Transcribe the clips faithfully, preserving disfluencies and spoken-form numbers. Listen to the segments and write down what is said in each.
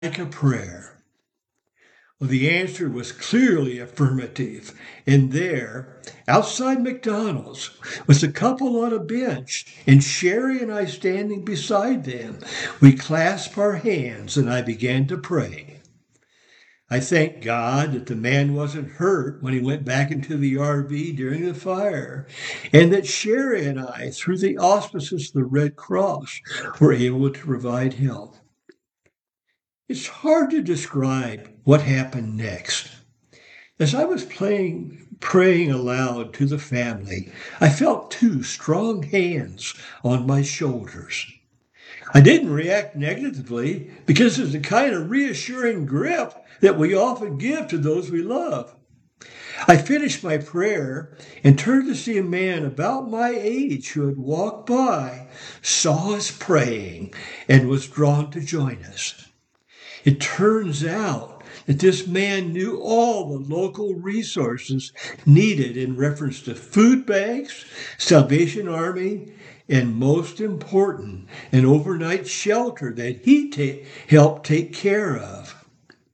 like a prayer? Well, the answer was clearly affirmative. And there, outside McDonald's, was a couple on a bench, and Sherry and I standing beside them. We clasped our hands, and I began to pray. I thank God that the man wasn't hurt when he went back into the R V during the fire, and that Sherry and I, through the auspices of the Red Cross, were able to provide help. It's hard to describe what happened next. As I was playing, praying aloud to the family, I felt two strong hands on my shoulders. I didn't react negatively because it's the kind of reassuring grip that we often give to those we love. I finished my prayer and turned to see a man about my age who had walked by, saw us praying, and was drawn to join us. It turns out that this man knew all the local resources needed in reference to food banks, Salvation Army, and most important, an overnight shelter that he ta- helped take care of.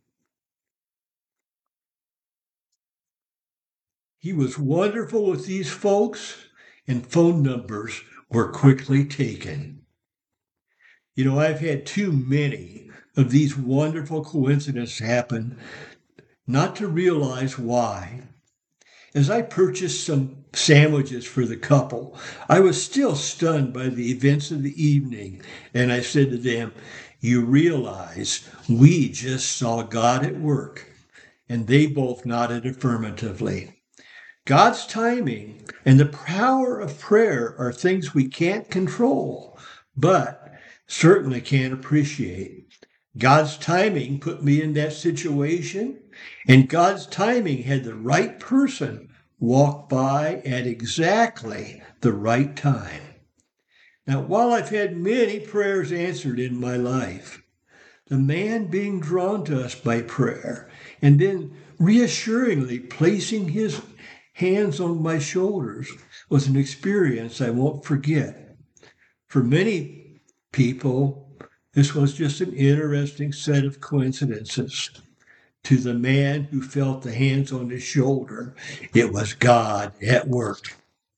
He was wonderful with these folks, and phone numbers were quickly taken. You know, I've had too many of these wonderful coincidences happen not to realize why. As I purchased some sandwiches for the couple, I was still stunned by the events of the evening, and I said to them, "You realize we just saw God at work." And they both nodded affirmatively. God's timing and the power of prayer are things we can't control, but certainly can't appreciate. God's timing put me in that situation, and God's timing had the right person walk by at exactly the right time. Now, while I've had many prayers answered in my life, the man being drawn to us by prayer and then reassuringly placing his hands on my shoulders was an experience I won't forget. For many people, this was just an interesting set of coincidences. To the man who felt the hands on his shoulder, it was God at work.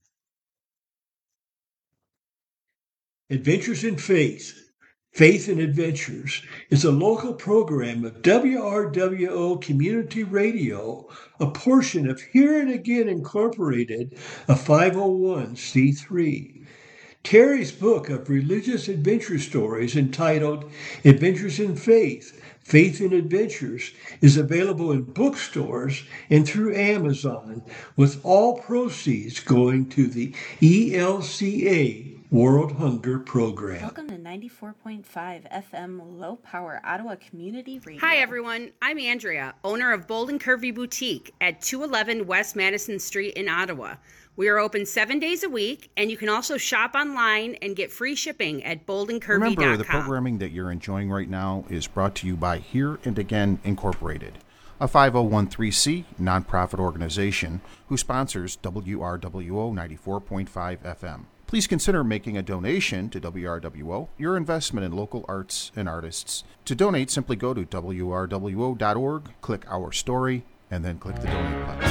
Adventures in Faith, Faith and Adventures, is a local program of W R W O Community Radio, a portion of Here and Again Incorporated, a five oh one c three. Terry's book of religious adventure stories entitled Adventures in Faith, Faith and Adventures is available in bookstores and through Amazon, with all proceeds going to the E L C A World Hunger Program. Welcome to ninety-four point five F M Low Power Ottawa Community Radio. Hi everyone, I'm Andrea, owner of Bold and Curvy Boutique at two eleven West Madison Street in Ottawa. We are open seven days a week, and you can also shop online and get free shipping at bold and curvy dot com. Remember, the programming that you're enjoying right now is brought to you by Here and Again Incorporated, a five oh one c nonprofit organization who sponsors W R W O ninety-four point five F M. Please consider making a donation to W R W O, your investment in local arts and artists. To donate, simply go to W R W O dot org, click Our Story, and then click the donate button.